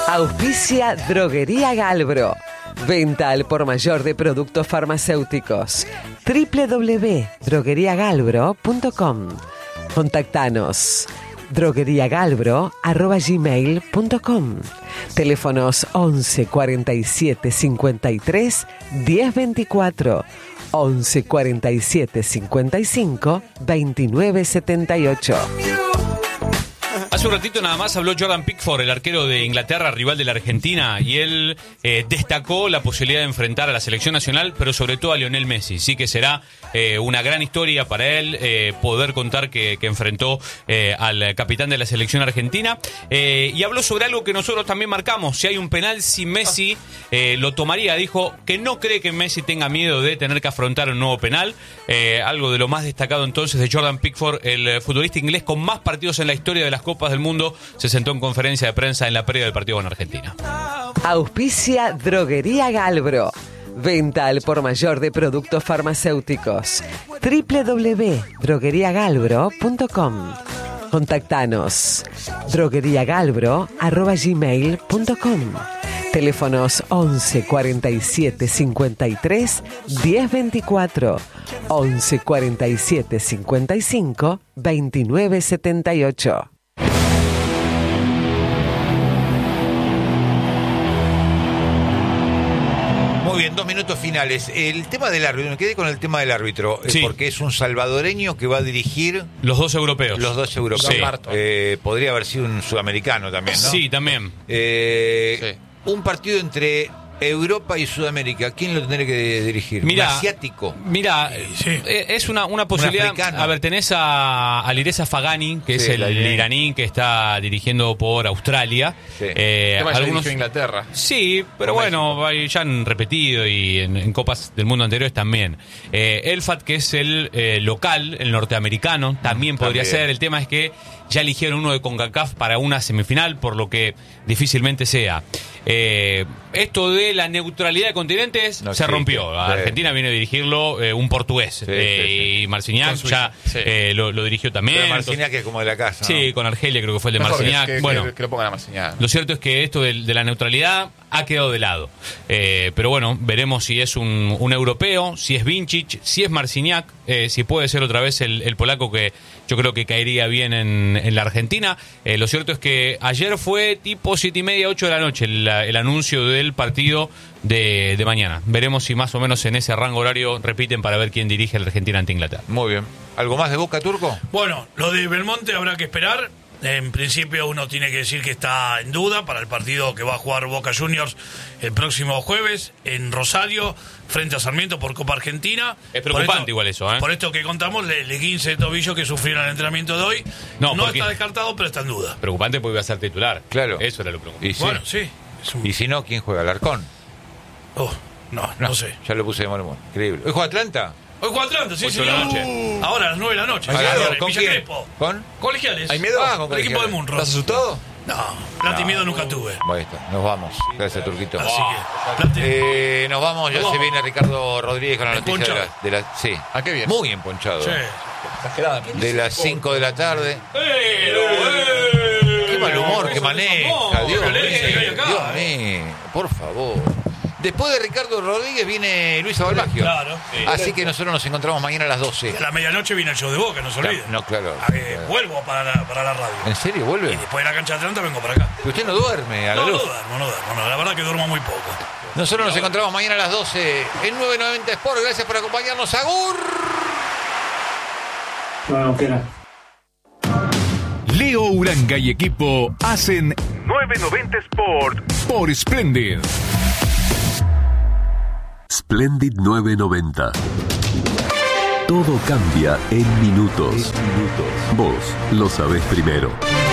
Auspicia Droguería Galbro. Venta al por mayor de productos farmacéuticos. www.drogueriagalbro.com. Contactanos. drogueriagalbro@gmail.com. Teléfonos 11 47 53 10 24, 11 47 55 29 78. Hace un ratito nada más habló Jordan Pickford, el arquero de Inglaterra, rival de la Argentina, y él destacó la posibilidad de enfrentar a la selección nacional, pero sobre todo a Lionel Messi. Sí que será una gran historia para él poder contar que enfrentó al capitán de la selección argentina. Y habló sobre algo que nosotros también marcamos. Si hay un penal, si Messi lo tomaría. Dijo que no cree que Messi tenga miedo de tener que afrontar un nuevo penal. Algo de lo más destacado entonces de Jordan Pickford, el futbolista inglés con más partidos en la historia de las Copas del Mundo, se sentó en conferencia de prensa en la previa del partido con Argentina. Auspicia Droguería Galbro. Venta al por mayor de productos farmacéuticos. www.drogueriagalbro.com. Contactanos. drogueriagalbro@gmail.com. Teléfonos 11 47 53 10 24, 11 47 55 29 78. Muy bien, 2 minutos finales. El tema del árbitro, me quedé con el tema del árbitro, sí, porque es un salvadoreño que va a dirigir... Los dos europeos. Sí. Podría haber sido un sudamericano también, ¿no? Sí, también. Sí. Un partido entre Europa y Sudamérica, ¿quién lo tendría que dirigir? Mira, ¿un asiático? Mira, es una posibilidad. A ver, tenés a Alireza Fagani, que es el iraní que está dirigiendo por Australia. Sí. Algunos Inglaterra. Sí, pero bueno, ya han repetido y en Copas del Mundo anteriores también. Elfat, que es el local, el norteamericano, también podría ser. El tema es que ya eligieron uno de CONCACAF para una semifinal, por lo que difícilmente sea. Esto de la neutralidad de continentes se rompió. Argentina viene a dirigirlo un portugués. Y Marciniak ya lo dirigió también. Pero Marciniak es como de la casa, ¿no? Sí, con Argelia creo que fue el de Marciniak. Que lo pongan a Marciniak. Lo cierto es que esto de la neutralidad ha quedado de lado. Pero bueno, veremos si es un europeo, si es Vincic, si es Marciniak, si puede ser otra vez el polaco, que yo creo que caería bien en la Argentina. Lo cierto es que ayer fue tipo 7:30, 8 de la noche el anuncio del partido de mañana. Veremos si más o menos en ese rango horario repiten para ver quién dirige a la Argentina ante Inglaterra. Muy bien. ¿Algo más de Boca, Turco? Bueno, lo de Belmonte habrá que esperar. En principio uno tiene que decir que está en duda para el partido que va a jugar Boca Juniors el próximo jueves en Rosario frente a Sarmiento por Copa Argentina. Es preocupante igual eso, ¿eh? Por esto que contamos, el 15 de tobillo que sufrieron en el entrenamiento de hoy no está descartado, pero está en duda. Preocupante porque iba a ser titular. Claro. Eso era lo preocupante. Bueno, sí. Y si no, ¿quién juega? ¿Alarcón? No sé. Ya lo puse de mal humor. Increíble. ¿Hoy juega Atlanta? Hoy juega Atlanta, sí, 8 de la noche. Ahora a las 9 de la noche. ¿Con Villa quién? Crespo. ¿Con? Colegiales. ¿Hay miedo? Con el equipo de Munro. ¿Estás asustado? No, miedo nunca tuve. Bueno, nos vamos. Gracias, Turquito. Así que... nos vamos, ya se viene Ricardo Rodríguez con la noticia de la sí. ¿A qué viene? Muy emponchado. Sí. De las 5 de la tarde. Qué mal humor que maneja, Dios mío, por favor. Después de Ricardo Rodríguez viene Luis Abalagio. Claro. Así que nosotros nos encontramos mañana a las 12. A la medianoche viene el show de Boca, no se olvide. No, claro. Vuelvo para la radio. ¿En serio vuelve? Y después de la cancha de Atlanta vengo para acá. Usted no duerme a la luz. No duermo. La verdad que duermo muy poco. Nosotros nos encontramos mañana a las 12 en 990 Sport. Gracias por acompañarnos. ¡Agur! Bueno, fiera. Leo Uranga y equipo hacen 990 Sport por Splendid. Splendid 990. Todo cambia en minutos. Vos lo sabés primero.